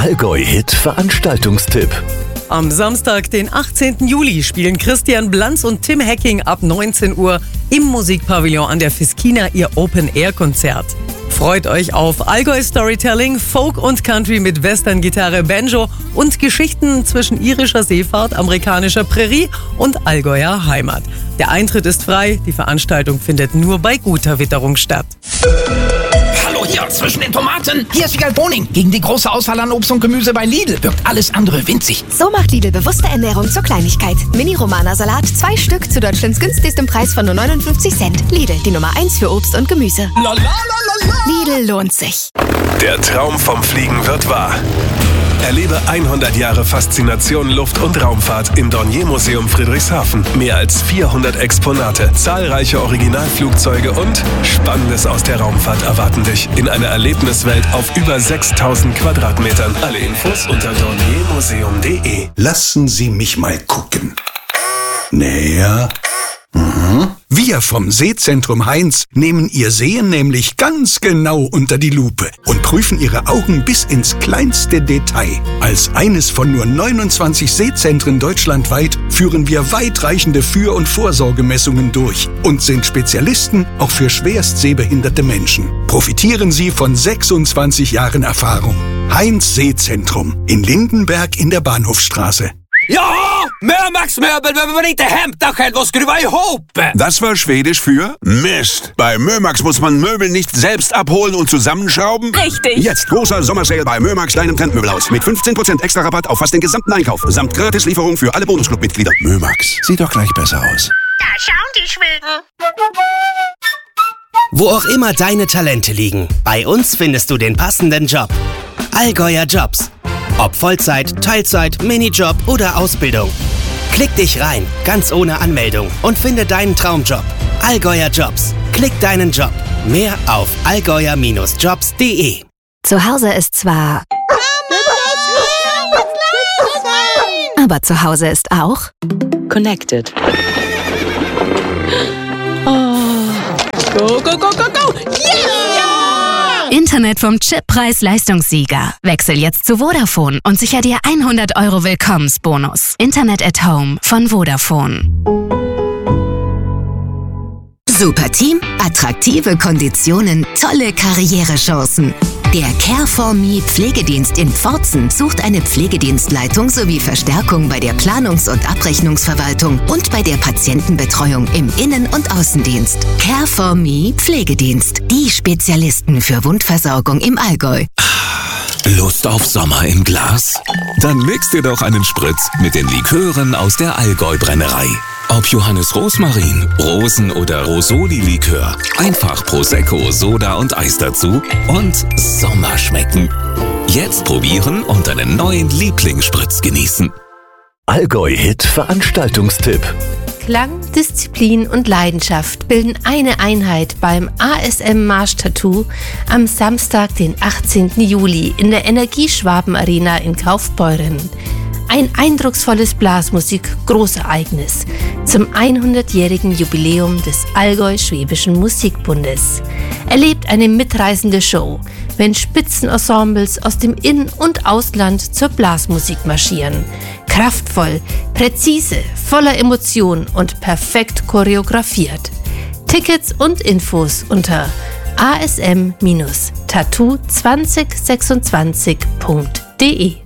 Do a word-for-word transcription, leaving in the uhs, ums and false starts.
Allgäu-Hit-Veranstaltungstipp. Am Samstag, den achtzehnten Juli, spielen Christian Blanz und Tim Hecking ab neunzehn Uhr im Musikpavillon an der Fiskina ihr Open-Air-Konzert. Freut euch auf Allgäu-Storytelling, Folk und Country mit Western-Gitarre, Banjo und Geschichten zwischen irischer Seefahrt, amerikanischer Prärie und Allgäuer Heimat. Der Eintritt ist frei, die Veranstaltung findet nur bei guter Witterung statt. Hallo hier zwischen den Tomaten. Hier ist Wiegald Boning. Gegen die große Auswahl an Obst und Gemüse bei Lidl wirkt alles andere winzig. So macht Lidl bewusste Ernährung zur Kleinigkeit. Mini-Romana-Salat, zwei Stück zu Deutschlands günstigstem Preis von nur neunundfünfzig Cent. Lidl, die Nummer eins für Obst und Gemüse. La, la, la, la, la. Lidl lohnt sich. Der Traum vom Fliegen wird wahr. Erlebe hundert Jahre Faszination Luft- und Raumfahrt im Dornier-Museum Friedrichshafen. Mehr als vierhundert Exponate, zahlreiche Originalflugzeuge und Spannendes aus der Raumfahrt erwarten dich in einer Erlebniswelt auf über sechstausend Quadratmetern. Alle Infos unter dornier museum punkt de. Lassen Sie mich mal gucken. Näher. Mhm. Wir vom Sehzentrum Heinz nehmen Ihr Sehen nämlich ganz genau unter die Lupe und prüfen Ihre Augen bis ins kleinste Detail. Als eines von nur neunundzwanzig Sehzentren deutschlandweit führen wir weitreichende Für- und Vorsorgemessungen durch und sind Spezialisten auch für schwerst sehbehinderte Menschen. Profitieren Sie von sechsundzwanzig Jahren Erfahrung. Heinz Sehzentrum in Lindenberg in der Bahnhofstraße. Ja, Mömax Möbel behöver man inte hämta själv och skruva ihop. Das war Schwedisch für Mist. Bei Mömax muss man Möbel nicht selbst abholen und zusammenschrauben. Richtig. Jetzt großer Sommersale bei Mömax, deinem Trendmöbelhaus. Mit fünfzehn Prozent extra Rabatt auf fast den gesamten Einkauf. Samt Gratislieferung für alle Bonusclub-Mitglieder. Mömax, sieht doch gleich besser aus. Da schauen die Schweden. Wo auch immer deine Talente liegen, bei uns findest du den passenden Job. Allgäuer Jobs. Ob Vollzeit, Teilzeit, Minijob oder Ausbildung. Klick dich rein, ganz ohne Anmeldung und finde deinen Traumjob. Allgäuer Jobs. Klick deinen Job. Mehr auf allgäuer Bindestrich jobs punkt de. Zu Hause ist zwar... Aber zu Hause ist auch... Connected. Oh. Go, go, go, go, go! Yeah! Internet vom Chip Preis-Leistungssieger. Wechsel jetzt zu Vodafone und sicher dir hundert Euro Willkommensbonus. Internet at Home von Vodafone. Super Team, attraktive Konditionen, tolle Karrierechancen. Der Care for Me Pflegedienst in Pforzheim sucht eine Pflegedienstleitung sowie Verstärkung bei der Planungs- und Abrechnungsverwaltung und bei der Patientenbetreuung im Innen- und Außendienst. Care for Me Pflegedienst, die Spezialisten für Wundversorgung im Allgäu. Lust auf Sommer im Glas? Dann legst dir doch einen Spritz mit den Likören aus der Allgäu-Brennerei. Ob Johannes Rosmarin, Rosen- oder Rosoli-Likör. Einfach Prosecco, Soda und Eis dazu und Sommer schmecken. Jetzt probieren und einen neuen Lieblingsspritz genießen. Allgäu-Hit-Veranstaltungstipp. Klang, Disziplin und Leidenschaft bilden eine Einheit beim A S M Marsch Tattoo am Samstag, den achtzehnten Juli in der Energieschwaben Arena in Kaufbeuren. Ein eindrucksvolles Blasmusik-Großereignis zum hundertjährigen Jubiläum des Allgäu-Schwäbischen Musikbundes. Erlebt eine mitreißende Show, wenn Spitzenensembles aus dem In- und Ausland zur Blasmusik marschieren. Kraftvoll, präzise, voller Emotion und perfekt choreografiert. Tickets und Infos unter a s m Bindestrich tattoo zwanzig sechsundzwanzig punkt de.